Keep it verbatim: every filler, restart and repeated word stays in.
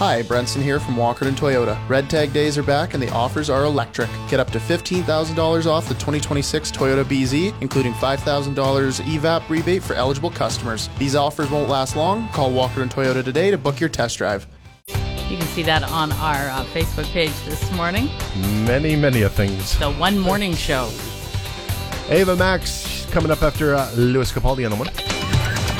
Hi, Brenson here from Walkerton Toyota. Red Tag days are back and the offers are electric. Get up to fifteen thousand dollars off the twenty twenty-six Toyota B Z, including five thousand dollars E V A P rebate for eligible customers. These offers won't last long. Call Walkerton Toyota today to book your test drive. You can see that on our uh, Facebook page this morning. Many, many a things. The One Morning Show. Ava Max coming up after uh, Louis Capaldi on the one.